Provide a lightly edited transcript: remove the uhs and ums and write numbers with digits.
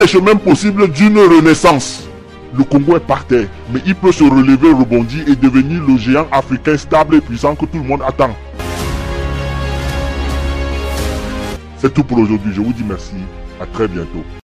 chemins possibles d'une renaissance. Le Congo est par terre, mais il peut se relever, rebondir et devenir le géant africain stable et puissant que tout le monde attend. C'est tout pour aujourd'hui, je vous dis merci, à très bientôt.